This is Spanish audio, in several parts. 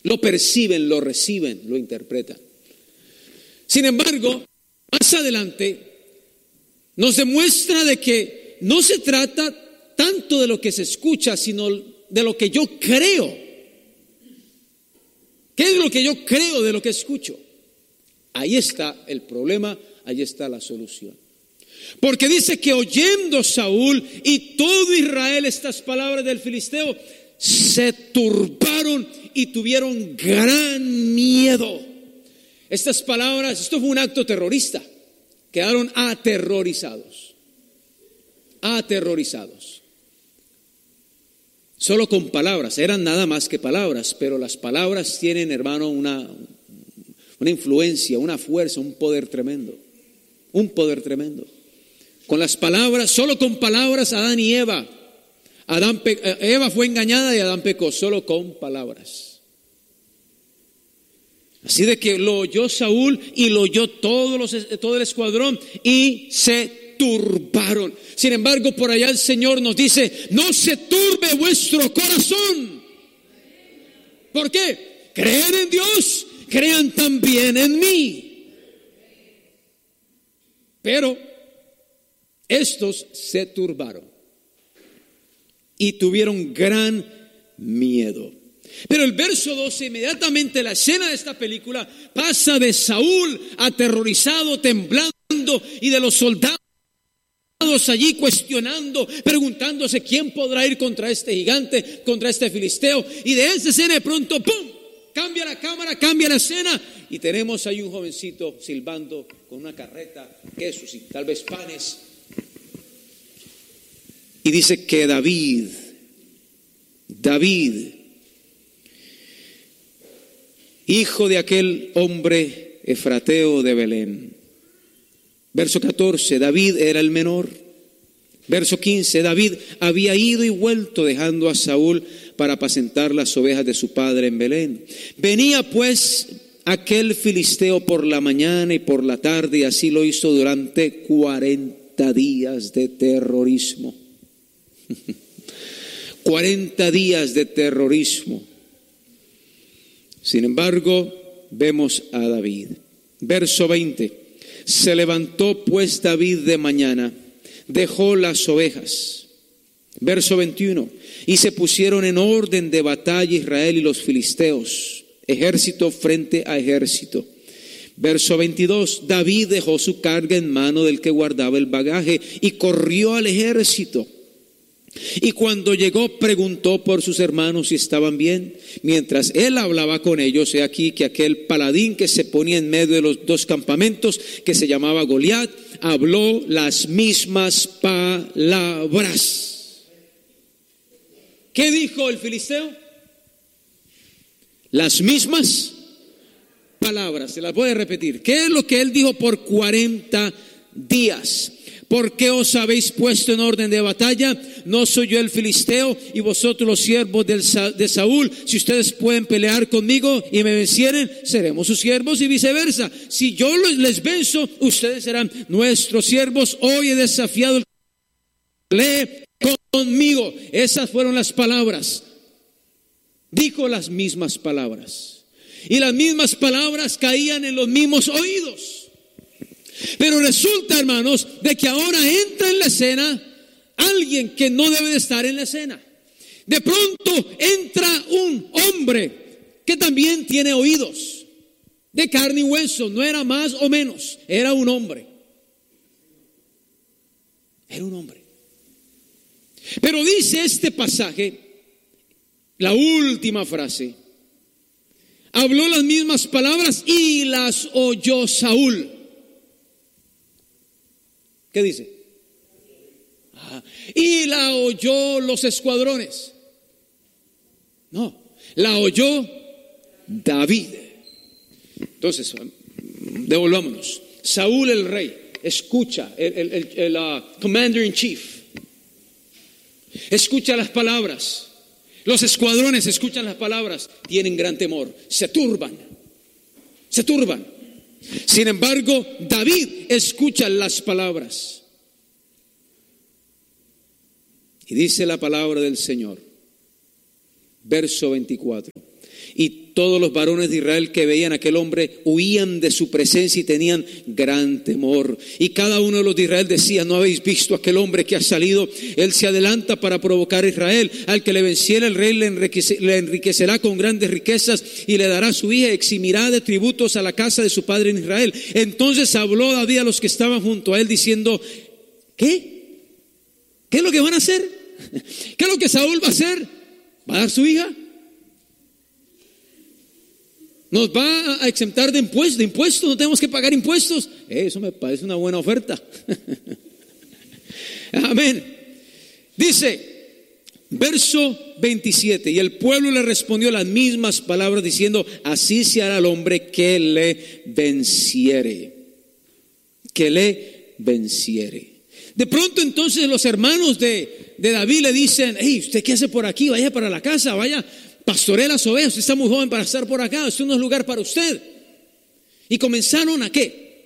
lo perciben, lo reciben, lo interpretan. Sin embargo, más adelante nos demuestra de que no se trata tanto de lo que se escucha, sino de lo que yo creo. ¿Qué es lo que yo creo de lo que escucho? Ahí está el problema, ahí está la solución. Porque dice que oyendo Saúl y todo Israel estas palabras del filisteo, se turbaron y tuvieron gran miedo. Estas palabras, esto fue un acto terrorista. Quedaron aterrorizados. Aterrorizados. Solo con palabras, eran nada más que palabras, pero las palabras tienen, hermano, una influencia, una fuerza, un poder tremendo. Un poder tremendo. Con las palabras, solo con palabras, Adán y Eva. Eva fue engañada y Adán pecó, solo con palabras. Así de que lo oyó Saúl y lo oyó todo el escuadrón y se turbaron. Sin embargo, por allá el Señor nos dice: no se turbe vuestro corazón. ¿Por qué? Creen en Dios, crean también en mí. Pero estos se turbaron y tuvieron gran miedo. Pero el verso 12, inmediatamente la escena de esta película pasa de Saúl aterrorizado, temblando, y de los soldados allí cuestionando, preguntándose quién podrá ir contra este gigante, contra este filisteo. Y de esa escena de pronto, ¡pum!, cambia la cámara, cambia la escena, y tenemos ahí un jovencito silbando con una carreta, quesos y tal vez panes. Y dice que David, hijo de aquel hombre efrateo de Belén. Verso 14, David era el menor. Verso 15, David había ido y vuelto dejando a Saúl para apacentar las ovejas de su padre en Belén. Venía pues aquel filisteo por la mañana y por la tarde, y así lo hizo durante 40 días de terrorismo. 40 días de terrorismo. Sin embargo, vemos a David. Verso 20. Se levantó pues David de mañana, dejó las ovejas. Verso 21. Y se pusieron en orden de batalla Israel y los filisteos, ejército frente a ejército. Verso 22. David dejó su carga en mano del que guardaba el bagaje y corrió al ejército. Y cuando llegó, preguntó por sus hermanos si estaban bien. Mientras él hablaba con ellos, he aquí que aquel paladín que se ponía en medio de los dos campamentos, que se llamaba Goliat, habló las mismas palabras. ¿Qué dijo el filisteo? Las mismas palabras. Se las voy a repetir. ¿Qué es lo que él dijo por 40 días? ¿Por qué os habéis puesto en orden de batalla? ¿No soy yo el filisteo y vosotros los siervos de Saúl? Si ustedes pueden pelear conmigo y me vencieren, seremos sus siervos, y viceversa. Si yo les venzo, ustedes serán nuestros siervos. Hoy he desafiado el lee conmigo. Esas fueron las palabras. Dijo las mismas palabras. Y las mismas palabras caían en los mismos oídos. Pero resulta, hermanos, de que ahora entra en la escena alguien que no debe de estar en la escena. De pronto entra un hombre que también tiene oídos, de carne y hueso, no era más o menos, era un hombre. Era un hombre. Pero dice este pasaje, la última frase, habló las mismas palabras y las oyó Saúl. ¿Qué dice? Y la oyó los escuadrones. No, la oyó David. Entonces, devolvámonos. Saúl el rey escucha, el commander in chief, escucha las palabras. Los escuadrones escuchan las palabras, tienen gran temor, se turban. Sin embargo, David escucha las palabras. Y dice la palabra del Señor, verso 24. Y todos los varones de Israel que veían a aquel hombre huían de su presencia y tenían gran temor. Y cada uno de los de Israel decía: ¿no habéis visto aquel hombre que ha salido? Él se adelanta para provocar a Israel. Al que le venciera, el rey le enriquecerá con grandes riquezas y le dará su hija, eximirá de tributos a la casa de su padre en Israel. Entonces habló David a los que estaban junto a él diciendo: ¿qué? ¿Qué es lo que van a hacer? ¿Qué es lo que Saúl va a hacer? ¿Va a dar su hija? ¿Nos va a exentar de impuestos? ¿No tenemos que pagar impuestos? Eso me parece una buena oferta. Amén. Dice, verso 27, y el pueblo le respondió las mismas palabras diciendo: así se hará al hombre que le venciere. Que le venciere. De pronto entonces los hermanos de David le dicen: hey, ¿usted qué hace por aquí? Vaya para la casa, vaya, pastoree las ovejas, usted está muy joven para estar por acá, esto no es lugar para usted. Y comenzaron ¿a qué?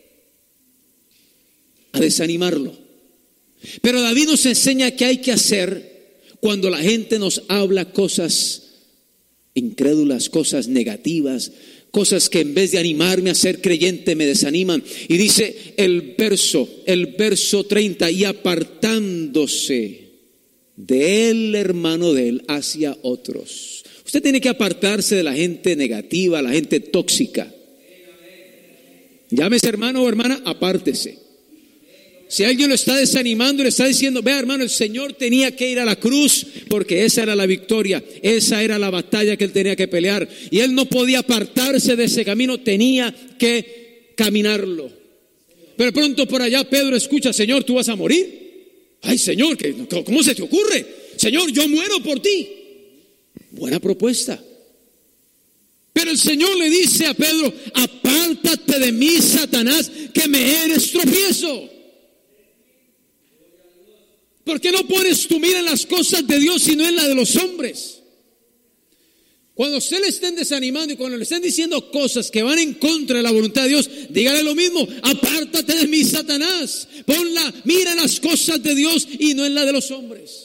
A desanimarlo. Pero David nos enseña qué hay que hacer cuando la gente nos habla cosas incrédulas, cosas negativas, cosas que en vez de animarme a ser creyente me desaniman. Y dice el verso 30, y apartándose del hermano de él hacia otros. Usted tiene que apartarse de la gente negativa, la gente tóxica. Llámese hermano o hermana, apártese. Si alguien lo está desanimando, le está diciendo: vea hermano, el Señor tenía que ir a la cruz porque esa era la victoria, esa era la batalla que él tenía que pelear. Y él no podía apartarse de ese camino, tenía que caminarlo. Pero pronto por allá Pedro escucha: Señor, ¿tú vas a morir? Ay Señor, ¿cómo se te ocurre? Señor, yo muero por ti. Buena propuesta. Pero el Señor le dice a Pedro: apártate de mí, Satanás, que me eres tropiezo. ¿Por qué no pones tu mira en las cosas de Dios sino en la de los hombres? Cuando usted le estén desanimando y cuando le estén diciendo cosas que van en contra de la voluntad de Dios, dígale lo mismo: apártate de mí, Satanás. Mira en las cosas de Dios y no en la de los hombres.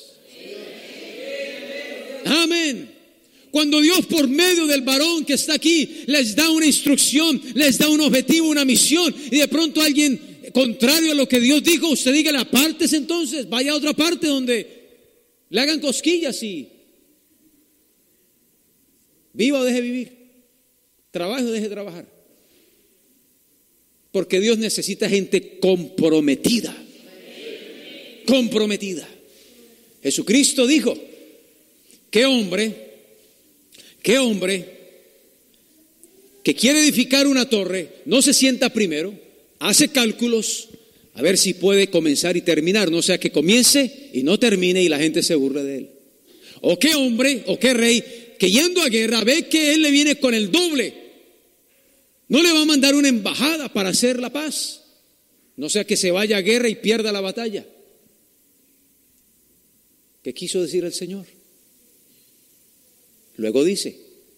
Amén. Cuando Dios por medio del varón que está aquí les da una instrucción, les da un objetivo, una misión, y de pronto alguien contrario a lo que Dios dijo, usted dígale: apártese entonces, vaya a otra parte donde le hagan cosquillas y viva o deje vivir, trabaje o deje trabajar. Porque Dios necesita gente comprometida. Comprometida. Jesucristo dijo: ¿qué hombre que quiere edificar una torre no se sienta primero, hace cálculos a ver si puede comenzar y terminar, no sea que comience y no termine y la gente se burle de él? ¿O qué hombre o qué rey que yendo a guerra ve que él le viene con el doble, no le va a mandar una embajada para hacer la paz, no sea que se vaya a guerra y pierda la batalla? ¿Qué quiso decir el Señor? Luego dice: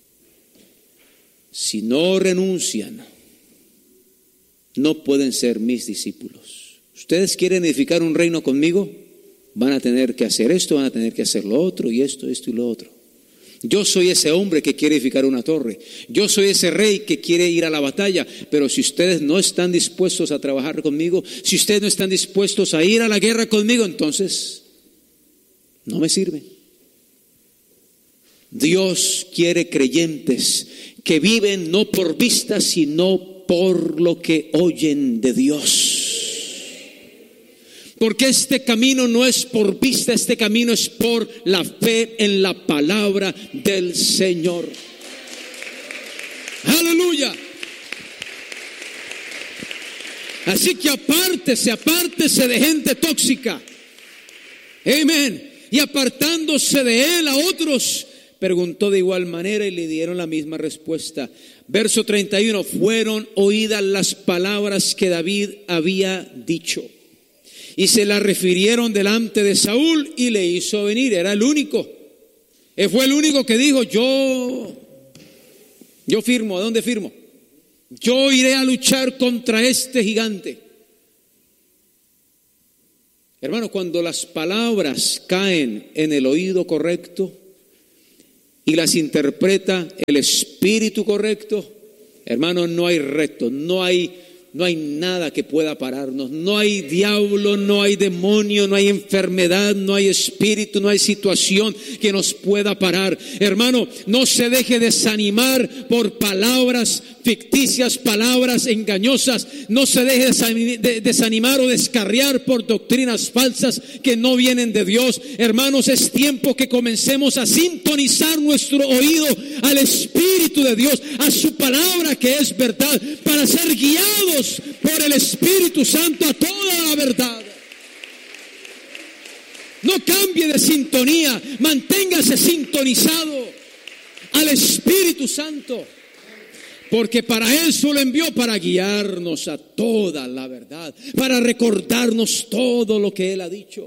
si no renuncian, no pueden ser mis discípulos. ¿Ustedes quieren edificar un reino conmigo? Van a tener que hacer esto, van a tener que hacer lo otro, y esto y lo otro. Yo soy ese hombre que quiere edificar una torre. Yo soy ese rey que quiere ir a la batalla. Pero si ustedes no están dispuestos a trabajar conmigo, si ustedes no están dispuestos a ir a la guerra conmigo, entonces no me sirven. Dios quiere creyentes que viven no por vista, sino por lo que oyen de Dios. Porque este camino no es por vista, este camino es por la fe en la palabra del Señor. Aleluya. Así que apártese de gente tóxica. Amén. Y apartándose de él a otros, preguntó de igual manera y le dieron la misma respuesta. Verso 31, fueron oídas las palabras que David había dicho y se las refirieron delante de Saúl y le hizo venir. Era el único. Él fue el único que dijo: yo firmo. ¿A dónde firmo? Yo iré a luchar contra este gigante. Hermano, cuando las palabras caen en el oído correcto, y las interpreta el espíritu correcto, hermano, no hay reto, no hay nada que pueda pararnos. No hay diablo, no hay demonio, no hay enfermedad, no hay espíritu, no hay situación que nos pueda parar. Hermano, no se deje desanimar por palabras ficticias, palabras engañosas. No se deje desanimar o descarriar por doctrinas falsas que no vienen de Dios. Hermanos, es tiempo que comencemos a sintonizar nuestro oído al Espíritu de Dios, a su palabra que es verdad, para ser guiados por el Espíritu Santo a toda la verdad. No cambie de sintonía, manténgase sintonizado al Espíritu Santo, porque para eso lo envió, para guiarnos a toda la verdad, para recordarnos todo lo que Él ha dicho.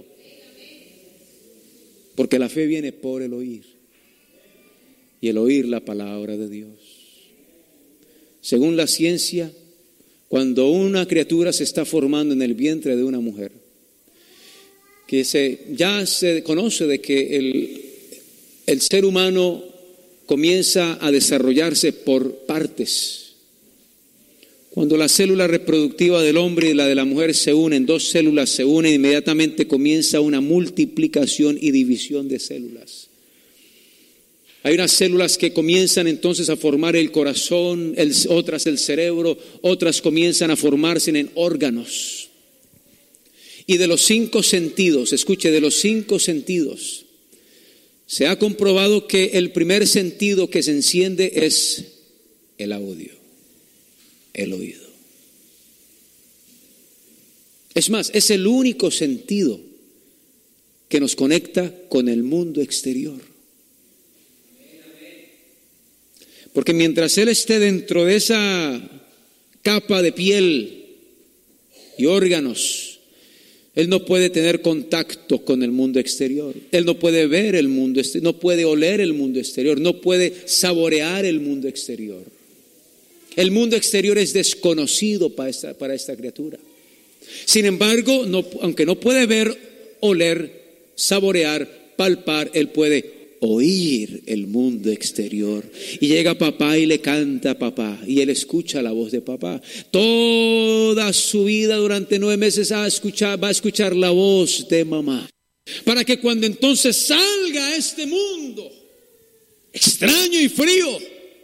Porque la fe viene por el oír, y el oír la palabra de Dios. Según la ciencia, cuando una criatura se está formando en el vientre de una mujer, que ya se conoce de que el ser humano comienza a desarrollarse por partes. Cuando la célula reproductiva del hombre y la de la mujer se unen, dos células se unen, inmediatamente comienza una multiplicación y división de células. Hay unas células que comienzan entonces a formar el corazón, otras el cerebro, otras comienzan a formarse en órganos. Y de los 5 sentidos, escuche, de los 5 sentidos, se ha comprobado que el primer sentido que se enciende es el audio, el oído. Es más, es el único sentido que nos conecta con el mundo exterior. Porque mientras Él esté dentro de esa capa de piel y órganos, Él no puede tener contacto con el mundo exterior. Él no puede ver el mundo exterior, no puede oler el mundo exterior, no puede saborear el mundo exterior. El mundo exterior es desconocido para esta criatura. Sin embargo, aunque no puede ver, oler, saborear, palpar, Él puede oír el mundo exterior. Y llega papá y le canta a papá, y él escucha la voz de papá. Toda su vida durante 9 meses va a escuchar la voz de mamá, para que cuando entonces salga a este mundo extraño y frío,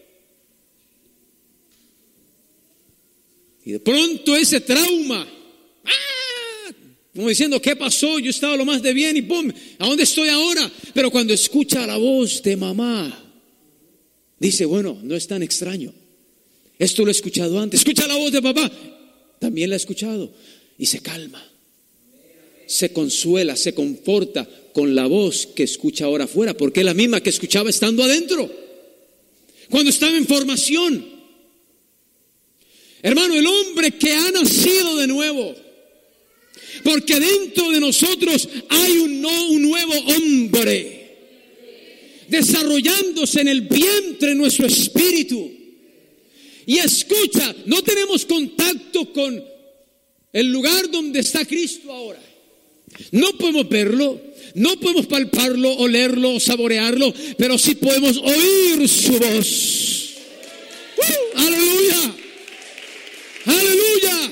y de pronto ese trauma, como diciendo, ¿qué pasó? Yo estaba lo más de bien y ¡pum! ¿A dónde estoy ahora? Pero cuando escucha la voz de mamá, dice, bueno, no es tan extraño. Esto lo he escuchado antes. Escucha la voz de papá, también la he escuchado. Y se calma, se consuela, se conforta con la voz que escucha ahora afuera, porque es la misma que escuchaba estando adentro, cuando estaba en formación. Hermano, el hombre que ha nacido de nuevo, porque dentro de nosotros hay un nuevo hombre desarrollándose en el vientre de nuestro espíritu. Y escucha, no tenemos contacto con el lugar donde está Cristo ahora. No podemos verlo, no podemos palparlo, olerlo, saborearlo, pero sí podemos oír su voz. ¡Aleluya! ¡Aleluya!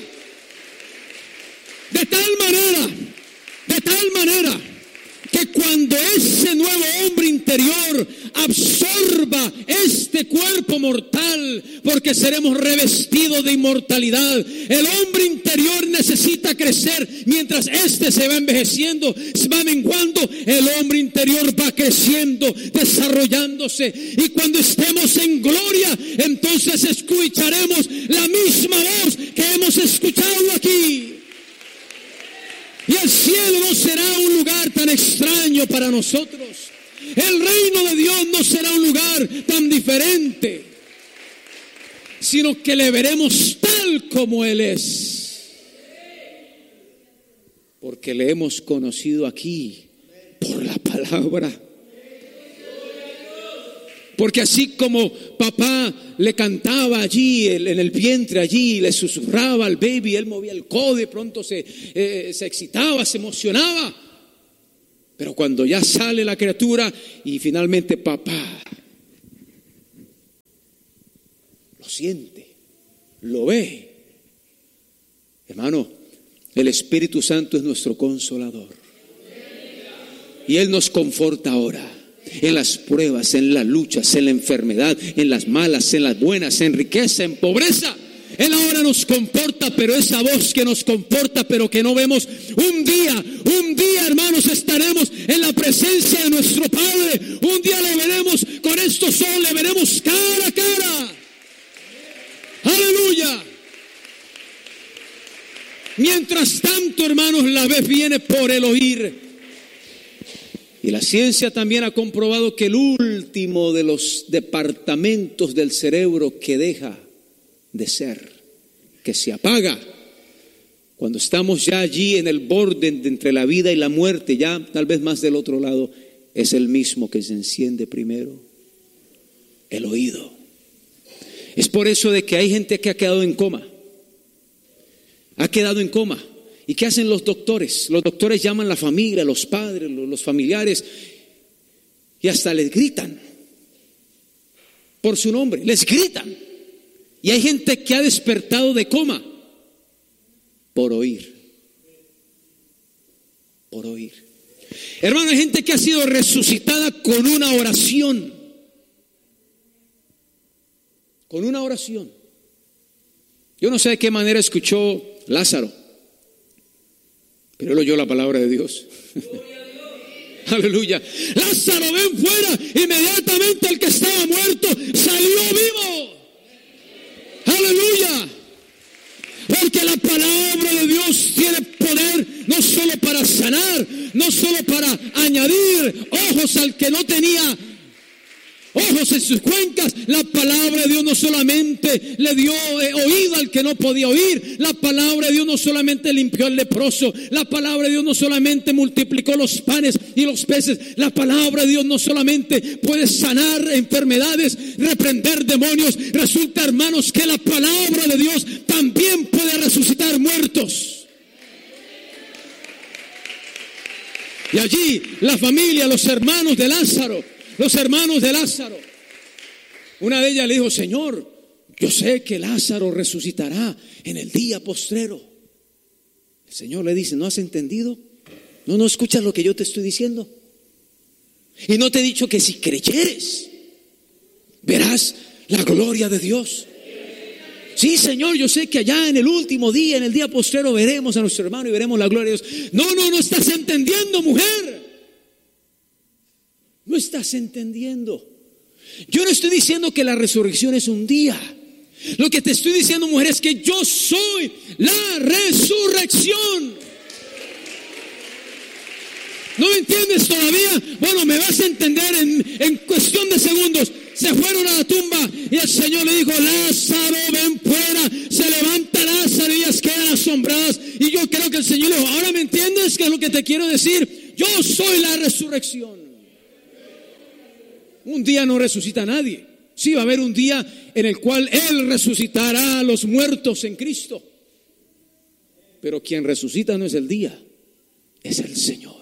De tal manera que cuando ese nuevo hombre interior absorba este cuerpo mortal, porque seremos revestidos de inmortalidad, el hombre interior necesita crecer mientras este se va envejeciendo, se va menguando, el hombre interior va creciendo, desarrollándose, y cuando estemos en gloria, entonces escucharemos la misma voz que hemos escuchado aquí. Y el cielo no será un lugar tan extraño para nosotros. El reino de Dios no será un lugar tan diferente, sino que le veremos tal como Él es. Porque le hemos conocido aquí por la palabra. Porque así como papá le cantaba allí, en el vientre allí, le susurraba al baby, él movía el codo, de pronto se excitaba, se emocionaba. Pero cuando ya sale la criatura y finalmente papá siente, lo ve. Hermano, el Espíritu Santo es nuestro consolador. Y Él nos conforta ahora. En las pruebas, en las luchas, en la enfermedad, en las malas, en las buenas, en riqueza, en pobreza. Él ahora nos conforta, pero esa voz que nos conforta, pero que no vemos, un día, hermanos, estaremos en la presencia de nuestro Padre. Un día lo veremos con estos ojos, le veremos cara a cara. Aleluya. Mientras tanto, hermanos, la vez viene por el oír. Y la ciencia también ha comprobado que el último de los departamentos del cerebro que deja de ser, que se apaga, cuando estamos ya allí en el borde entre la vida y la muerte, ya tal vez más del otro lado, es el mismo que se enciende primero: el oído. Es por eso de que hay gente que ha quedado en coma. Ha quedado en coma. ¿Y qué hacen los doctores? Los doctores llaman a la familia, los padres, los familiares, y hasta les gritan por su nombre, les gritan. Y hay gente que ha despertado de coma por oír. Por oír. Hermano, hay gente que ha sido resucitada con una oración. Con una oración. Yo no sé de qué manera escuchó Lázaro, pero él oyó la palabra de Dios. Aleluya. Lázaro, ven fuera. Inmediatamente el que estaba muerto salió vivo. Aleluya. Porque la palabra de Dios tiene poder no solo para sanar, no solo para añadir ojos al que no tenía ojos en sus cuencas. La palabra de Dios no solamente le dio oído al que no podía oír. La palabra de Dios no solamente limpió al leproso. La palabra de Dios no solamente multiplicó los panes y los peces. La palabra de Dios no solamente puede sanar enfermedades, reprender demonios. Resulta, hermanos, que la palabra de Dios también puede resucitar muertos. Y allí la familia, los hermanos de Lázaro, una de ellas le dijo: Señor, yo sé que Lázaro resucitará en el día postrero. El Señor le dice: ¿no has entendido? ¿No escuchas lo que yo te estoy diciendo? Y no te he dicho que si creyeres, verás la gloria de Dios. Sí, Señor, yo sé que allá en el último día, en el día postrero, veremos a nuestro hermano y veremos la gloria de Dios. No estás entendiendo, mujer. No estás entendiendo. Yo no estoy diciendo que la resurrección es un día. Lo que te estoy diciendo, mujer, es que yo soy la resurrección. ¿No me entiendes todavía? Bueno, me vas a entender en cuestión de segundos. Se fueron a la tumba y el Señor le dijo: Lázaro, ven fuera. Se levanta Lázaro y ellas quedan asombradas. Y yo creo que el Señor le dijo: ¿ahora me entiendes qué es lo que te quiero decir? Yo soy la resurrección. Un día no resucita a nadie. Sí, va a haber un día en el cual Él resucitará a los muertos en Cristo. Pero quien resucita no es el día, es el Señor.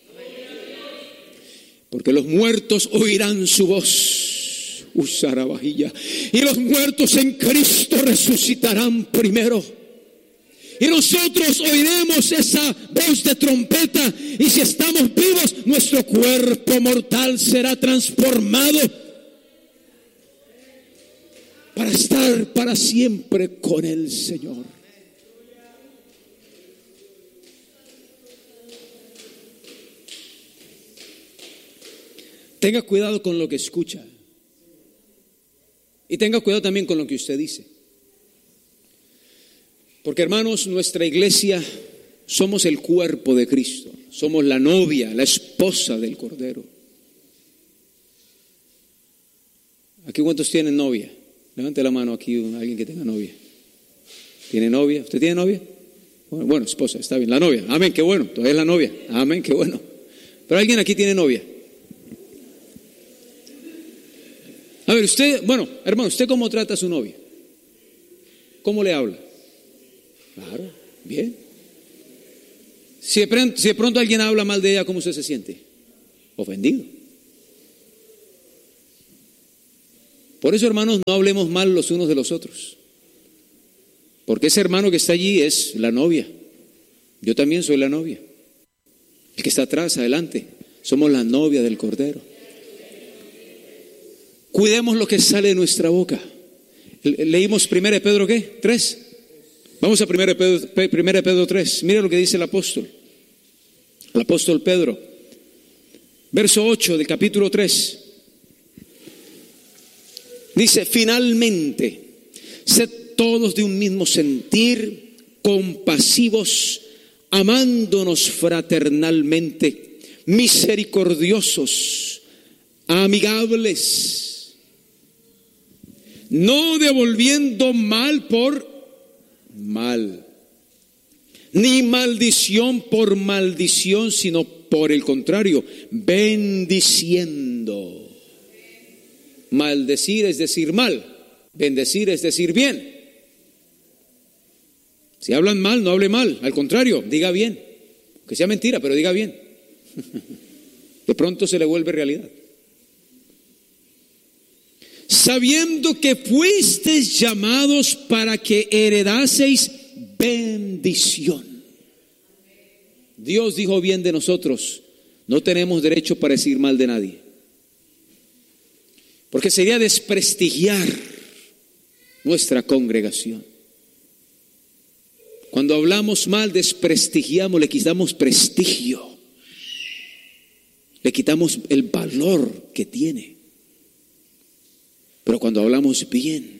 Porque los muertos oirán su voz. Usarabajilla. Y los muertos en Cristo resucitarán primero. Y nosotros oiremos esa voz de trompeta. Y si estamos vivos, nuestro cuerpo mortal será transformado para estar para siempre con el Señor. Tenga cuidado con lo que escucha. Y tenga cuidado también con lo que usted dice. Porque, hermanos, nuestra iglesia somos el cuerpo de Cristo. Somos la novia, la esposa del Cordero. ¿Aquí cuántos tienen novia? Levante la mano aquí, alguien que tenga novia. ¿Tiene novia? ¿Usted tiene novia? Bueno, esposa, está bien. La novia, amén, qué bueno. Todavía es la novia, amén, qué bueno. Pero alguien aquí tiene novia. A ver, usted, bueno, hermano, ¿usted cómo trata a su novia? ¿Cómo le habla? Claro, bien. Si de pronto alguien habla mal de ella, ¿cómo usted se siente? Ofendido. Por eso, hermanos, no hablemos mal los unos de los otros. Porque ese hermano que está allí es la novia. Yo también soy la novia. El que está atrás, adelante, somos la novia del Cordero. Cuidemos lo que sale de nuestra boca. Leímos 1 Pedro, ¿qué? 3. Vamos a 1 Pedro 3. Mira lo que dice el apóstol Pedro. Verso 8 del capítulo 3. Dice, finalmente, sed todos de un mismo sentir, compasivos, amándonos fraternalmente, misericordiosos, amigables, no devolviendo mal por mal, ni maldición por maldición, sino por el contrario, bendiciendo. Maldecir es decir mal, bendecir es decir bien. Si hablan mal, no hable mal, al contrario, diga bien. Que sea mentira, pero diga bien. De pronto se le vuelve realidad. Sabiendo que fuisteis llamados para que heredaseis bendición. Dios dijo bien de nosotros. No tenemos derecho para decir mal de nadie. Porque sería desprestigiar nuestra congregación. Cuando hablamos mal, desprestigiamos, le quitamos prestigio. Le quitamos el valor que tiene. Pero cuando hablamos bien,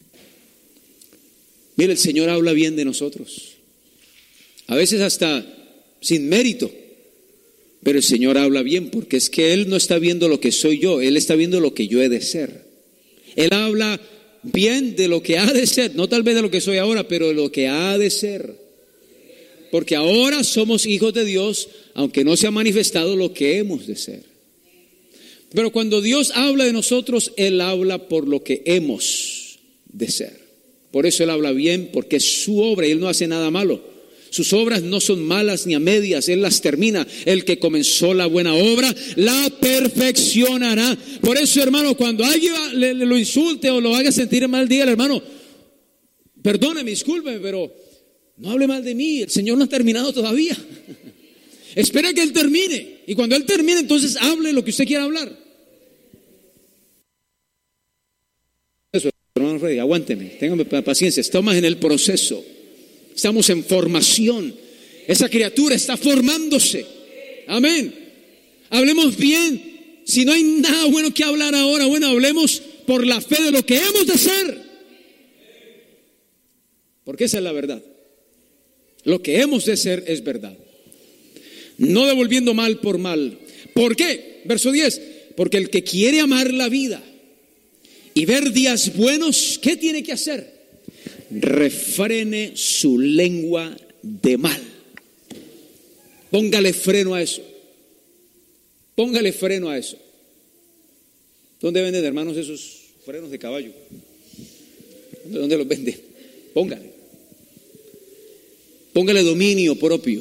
mire, el Señor habla bien de nosotros. A veces hasta sin mérito. Pero el Señor habla bien porque es que Él no está viendo lo que soy yo, Él está viendo lo que yo he de ser. Él habla bien de lo que ha de ser, no tal vez de lo que soy ahora, pero de lo que ha de ser. Porque ahora somos hijos de Dios, aunque no se ha manifestado lo que hemos de ser. Pero cuando Dios habla de nosotros, Él habla por lo que hemos de ser. Por eso Él habla bien, porque es su obra y Él no hace nada malo. Sus obras no son malas ni a medias, Él las termina. El que comenzó la buena obra, la perfeccionará. Por eso, hermano, cuando alguien lo insulte o lo haga sentir mal, dígale, hermano, perdóneme, discúlpeme, pero no hable mal de mí, el Señor no ha terminado todavía. Espera que Él termine, y cuando Él termine, entonces hable lo que usted quiera hablar. Eso, hermano Rey, aguánteme, téngame paciencia, estamos en el proceso. Estamos en formación. Esa criatura está formándose. Amén. Hablemos bien. Si no hay nada bueno que hablar ahora, bueno, hablemos por la fe de lo que hemos de ser. Porque esa es la verdad. Lo que hemos de ser es verdad. No devolviendo mal por mal. ¿Por qué? Verso 10. Porque el que quiere amar la vida y ver días buenos, ¿qué tiene que hacer? Refrene su lengua de mal. Póngale freno a eso. Póngale freno a eso. ¿Dónde venden, hermanos, esos frenos de caballo? ¿Dónde los venden? Póngale. Póngale dominio propio.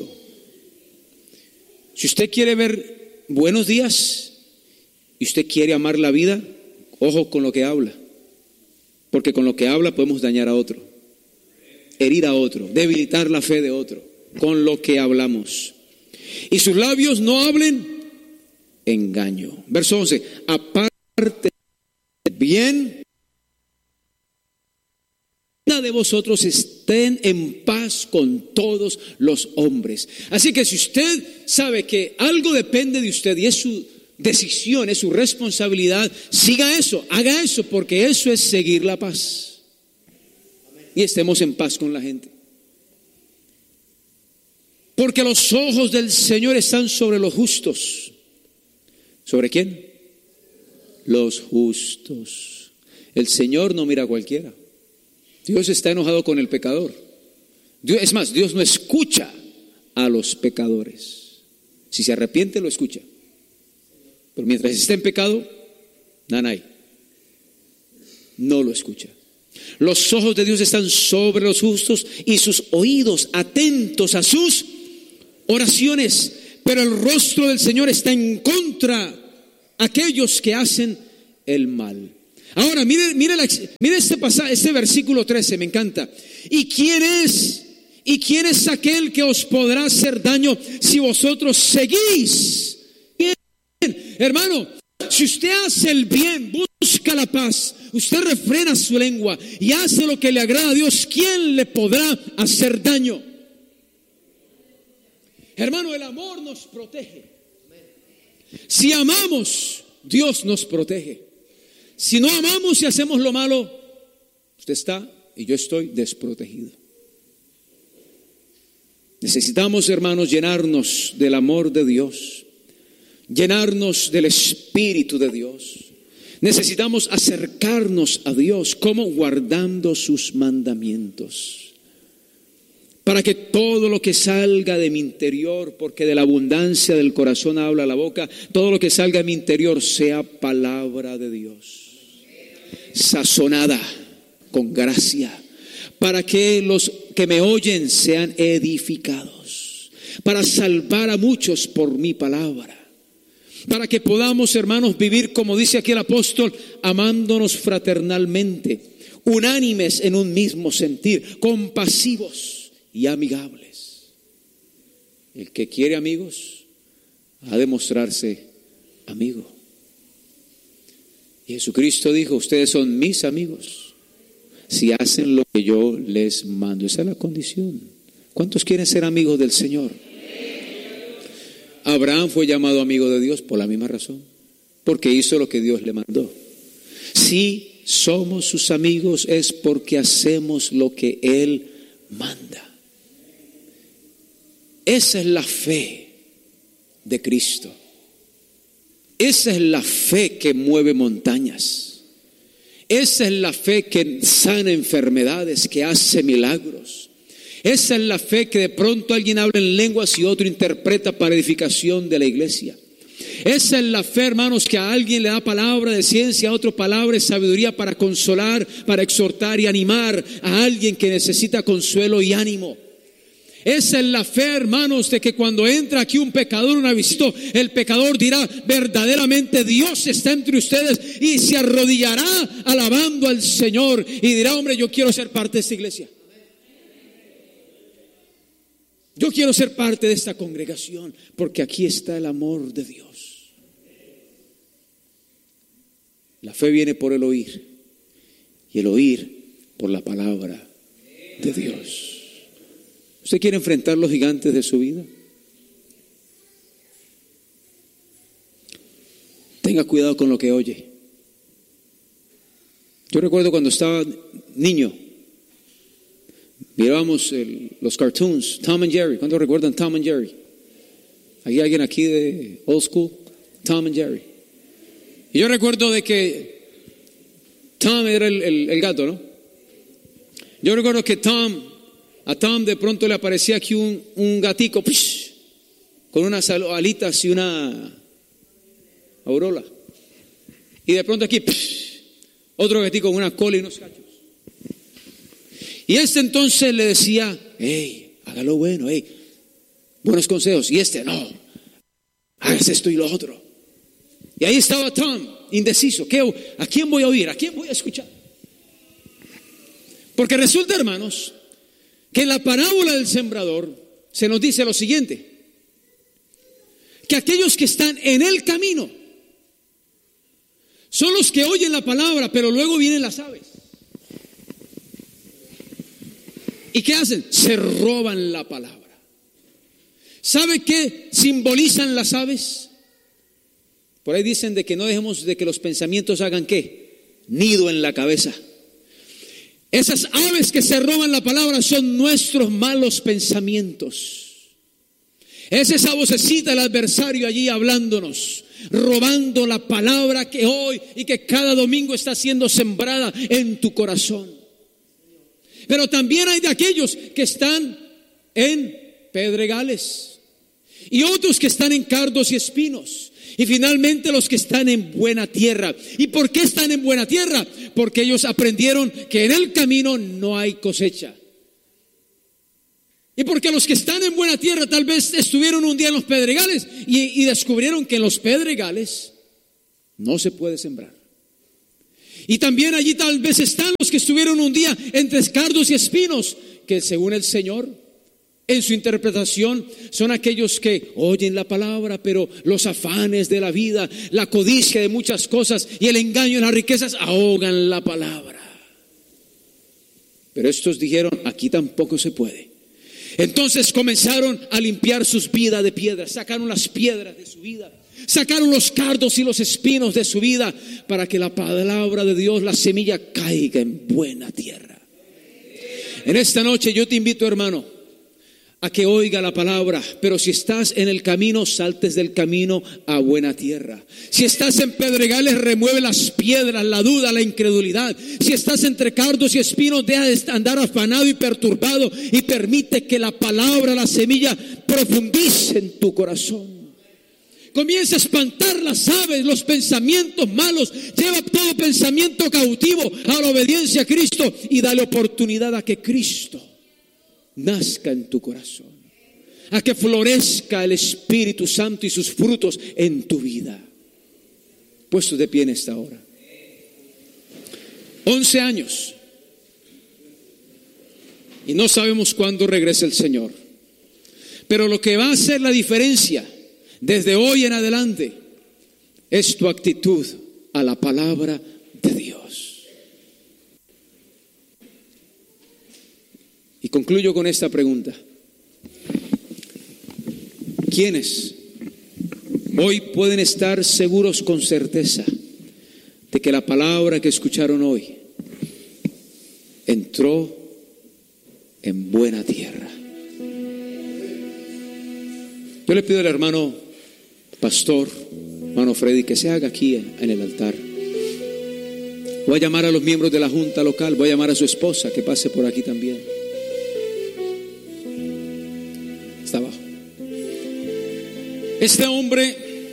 Si usted quiere ver buenos días y usted quiere amar la vida, ojo con lo que habla. Porque con lo que habla podemos dañar a otro, herir a otro, debilitar la fe de otro, con lo que hablamos. Y sus labios no hablen engaño. Verso 11, aparte bien de vosotros, estén en paz con todos los hombres. Así que si usted sabe que algo depende de usted y es su decisión, es su responsabilidad, siga eso, haga eso, porque eso es seguir la paz. Y estemos en paz con la gente. Porque los ojos del Señor están sobre los justos. ¿Sobre quién? Los justos. El Señor no mira a cualquiera. Dios está enojado con el pecador. Es más, Dios no escucha a los pecadores. Si se arrepiente, lo escucha. Pero mientras esté en pecado, nanay, no lo escucha. Los ojos de Dios están sobre los justos y sus oídos atentos a sus oraciones. Pero el rostro del Señor está en contra de aquellos que hacen el mal. Ahora, mire este pasaje, este versículo 13, me encanta. ¿Y quién es aquel que os podrá hacer daño si vosotros seguís? Bien, hermano, si usted hace el bien, busca la paz, usted refrena su lengua y hace lo que le agrada a Dios, ¿quién le podrá hacer daño? Hermano, el amor nos protege. Si amamos, Dios nos protege. Si no amamos y hacemos lo malo, usted está y yo estoy desprotegido. Necesitamos, hermanos, llenarnos del amor de Dios, llenarnos del Espíritu de Dios. Necesitamos acercarnos a Dios, como guardando sus mandamientos, para que todo lo que salga de mi interior, porque de la abundancia del corazón habla la boca, todo lo que salga de mi interior sea palabra de Dios, sazonada con gracia, para que los que me oyen sean edificados, para salvar a muchos por mi palabra, para que podamos, hermanos, vivir como dice aquí el apóstol, amándonos fraternalmente, unánimes en un mismo sentir, compasivos y amigables. El que quiere amigos ha de mostrarse amigo. Y Jesucristo dijo: ustedes son mis amigos si hacen lo que yo les mando. Esa es la condición. ¿Cuántos quieren ser amigos del Señor? Abraham fue llamado amigo de Dios por la misma razón, porque hizo lo que Dios le mandó. Si somos sus amigos es porque hacemos lo que Él manda. Esa es la fe de Cristo. Esa es la fe que mueve montañas. Esa es la fe que sana enfermedades, que hace milagros. Esa es la fe que de pronto alguien habla en lenguas y otro interpreta para edificación de la iglesia. Esa es la fe, hermanos, que a alguien le da palabra de ciencia, a otro palabra de sabiduría para consolar, para exhortar y animar a alguien que necesita consuelo y ánimo. Esa es la fe, hermanos, de que cuando entra aquí un pecador, una visita, el pecador dirá: verdaderamente Dios está entre ustedes, y se arrodillará alabando al Señor y dirá: hombre, yo quiero ser parte de esta iglesia. Yo quiero ser parte de esta congregación, porque aquí está el amor de Dios. La fe viene por el oír, y el oír por la palabra de Dios. ¿Usted quiere enfrentar los gigantes de su vida? Tenga cuidado con lo que oye. Yo recuerdo cuando estaba niño, mirábamos los cartoons, Tom and Jerry. ¿Cuántos recuerdan Tom and Jerry? ¿Hay alguien aquí de old school? Tom and Jerry. Y yo recuerdo de que Tom era el gato, ¿no? Yo recuerdo que a Tom de pronto le aparecía aquí un gatico con unas alitas y una aurola. Y de pronto aquí otro gatico con una cola y unos cachos. Y entonces le decía: hey, hágalo bueno, hey, buenos consejos. Y no, hagas esto y lo otro. Y ahí estaba Tom, indeciso. ¿A quién voy a oír? ¿A quién voy a escuchar? Porque resulta, hermanos, que en la parábola del sembrador se nos dice lo siguiente: que aquellos que están en el camino son los que oyen la palabra, pero luego vienen las aves. ¿Y qué hacen? Se roban la palabra. ¿Sabe qué simbolizan las aves? Por ahí dicen de que no dejemos de que los pensamientos hagan ¿qué? Nido en la cabeza. Esas aves que se roban la palabra son nuestros malos pensamientos. Es esa vocecita del adversario allí hablándonos, robando la palabra que hoy y que cada domingo está siendo sembrada en tu corazón. Pero también hay de aquellos que están en pedregales y otros que están en cardos y espinos. Y finalmente los que están en buena tierra. ¿Y por qué están en buena tierra? Porque ellos aprendieron que en el camino no hay cosecha. Y porque los que están en buena tierra tal vez estuvieron un día en los pedregales y descubrieron que en los pedregales no se puede sembrar. Y también allí tal vez están los que estuvieron un día entre cardos y espinos, que según el Señor, en su interpretación, son aquellos que oyen la palabra, pero los afanes de la vida, la codicia de muchas cosas y el engaño y las riquezas ahogan la palabra. Pero estos dijeron, aquí tampoco se puede. Entonces comenzaron a limpiar sus vidas de piedras, sacaron las piedras de su vida, sacaron los cardos y los espinos de su vida, para que la palabra de Dios, la semilla, caiga en buena tierra. En esta noche yo te invito, hermano, a que oiga la palabra, pero si estás en el camino, saltes del camino a buena tierra. Si estás en pedregales, remueve las piedras, la duda, la incredulidad. Si estás entre cardos y espinos, deja de andar afanado y perturbado y permite que la palabra, la semilla, profundice en tu corazón. Comienza a espantar las aves, los pensamientos malos. Lleva todo pensamiento cautivo a la obediencia a Cristo y dale oportunidad a que Cristo nazca en tu corazón, a que florezca el Espíritu Santo y sus frutos en tu vida. Puestos de pie en esta hora. 11 años y no sabemos cuándo regrese el Señor, pero lo que va a hacer la diferencia desde hoy en adelante es tu actitud a la palabra de Dios. Y concluyo con esta pregunta: ¿quiénes hoy pueden estar seguros con certeza de que la palabra que escucharon hoy entró en buena tierra? Yo le pido al hermano pastor, hermano Freddy, que se haga aquí en el altar. Voy a llamar a los miembros de la junta local, voy a llamar a su esposa que pase por aquí también. Está abajo. Este hombre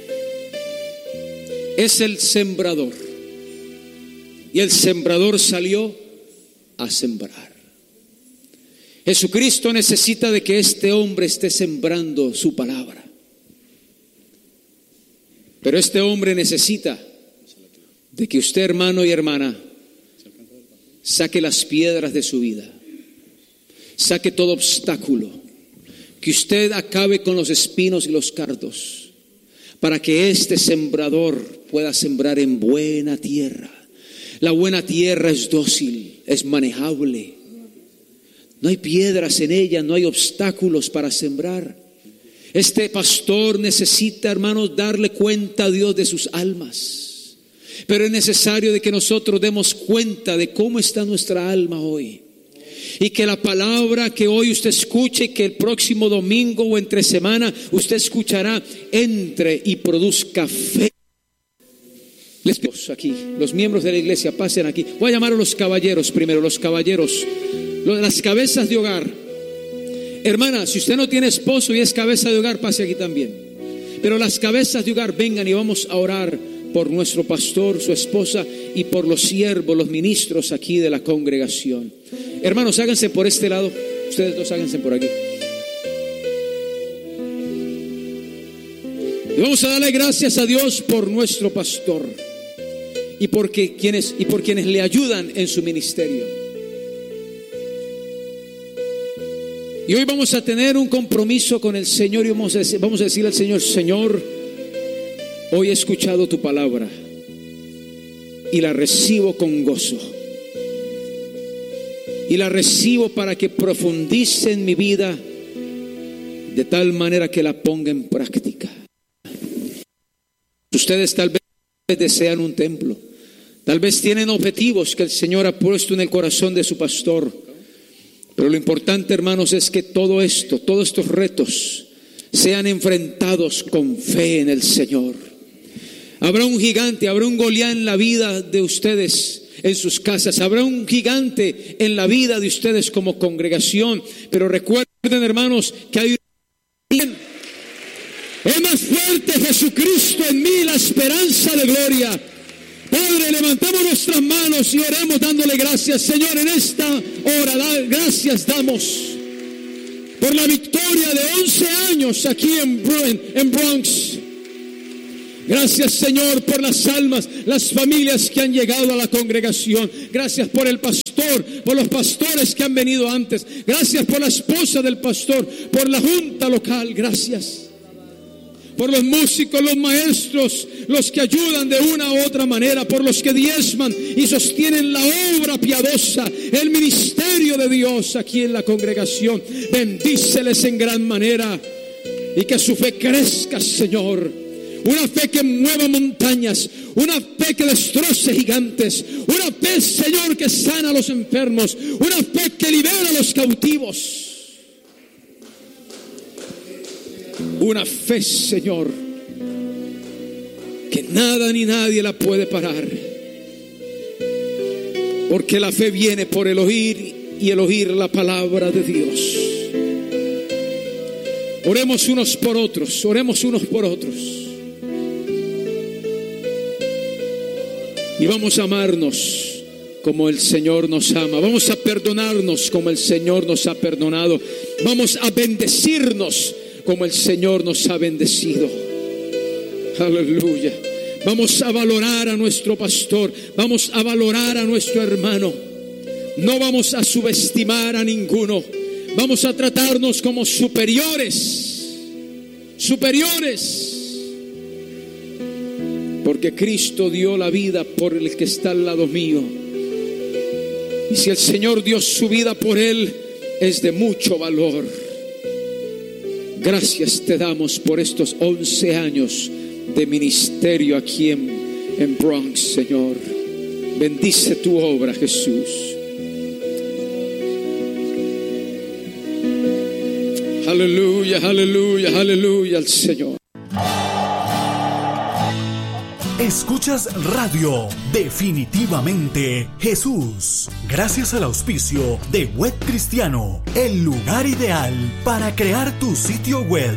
es el sembrador, y el sembrador salió a sembrar. Jesucristo necesita de que este hombre esté sembrando su palabra, pero este hombre necesita de que usted, hermano y hermana, saque las piedras de su vida, saque todo obstáculo, que usted acabe con los espinos y los cardos, para que este sembrador pueda sembrar en buena tierra. La buena tierra es dócil, es manejable. No hay piedras en ella, no hay obstáculos para sembrar. Este pastor necesita, hermanos, darle cuenta a Dios de sus almas. Pero es necesario de que nosotros demos cuenta de cómo está nuestra alma hoy. Y que la palabra que hoy usted escuche, que el próximo domingo o entre semana usted escuchará, entre y produzca fe. Les pido aquí, los miembros de la iglesia, pasen aquí. Voy a llamar a los caballeros primero, los caballeros, las cabezas de hogar. Hermana, si usted no tiene esposo y es cabeza de hogar, pase aquí también. Pero las cabezas de hogar, vengan y vamos a orar por nuestro pastor, su esposa y por los siervos, los ministros aquí de la congregación. Hermanos, háganse por este lado. Ustedes dos háganse por aquí. Y vamos a darle gracias a Dios por nuestro pastor y por quienes le ayudan en su ministerio. Y hoy vamos a tener un compromiso con el Señor y vamos a decir al Señor: Señor, hoy he escuchado tu palabra y la recibo con gozo. Y la recibo para que profundice en mi vida de tal manera que la ponga en práctica. Ustedes tal vez desean un templo, tal vez tienen objetivos que el Señor ha puesto en el corazón de su pastor. Pero lo importante, hermanos, es que todos estos retos sean enfrentados con fe en el Señor. Habrá un gigante, habrá un Goliat en la vida de ustedes, en sus casas. Habrá un gigante en la vida de ustedes como congregación. Pero recuerden, hermanos, que hay es más fuerte Jesucristo en mí, la esperanza de gloria. Padre, levantamos nuestras manos y oremos dándole gracias. Señor, en esta hora, gracias damos por la victoria de 11 años aquí en Bronx. Gracias, Señor, por las almas, las familias que han llegado a la congregación. Gracias por el pastor, por los pastores que han venido antes. Gracias por la esposa del pastor, por la junta local. Gracias por los músicos, los maestros, los que ayudan de una u otra manera, por los que diezman y sostienen la obra piadosa, el ministerio de Dios aquí en la congregación. Bendíceles en gran manera y que su fe crezca, Señor. Una fe que mueva montañas, una fe que destroce gigantes, una fe, Señor, que sana a los enfermos, una fe que libera a los cautivos. Una fe, Señor, que nada ni nadie la puede parar. Porque la fe viene por el oír y el oír la palabra de Dios. Oremos unos por otros, oremos unos por otros. Y vamos a amarnos como el Señor nos ama. Vamos a perdonarnos como el Señor nos ha perdonado. Vamos a bendecirnos como el Señor nos ha bendecido. Aleluya. Vamos a valorar a nuestro pastor. Vamos a valorar a nuestro hermano. No vamos a subestimar a ninguno. Vamos a tratarnos como superiores. Superiores. Porque Cristo dio la vida por el que está al lado mío. Y si el Señor dio su vida por él, es de mucho valor. Gracias te damos por estos 11 años de ministerio aquí en Bronx, Señor. Bendice tu obra, Jesús. Aleluya, aleluya, aleluya al Señor. Escuchas Radio Definitivamente Jesús, gracias al auspicio de Web Cristiano, el lugar ideal para crear tu sitio web.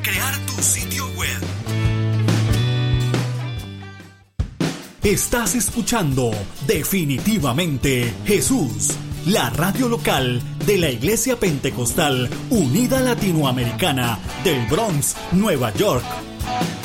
Estás escuchando Definitivamente Jesús, la radio local de la Iglesia Pentecostal Unida Latinoamericana del Bronx, Nueva York.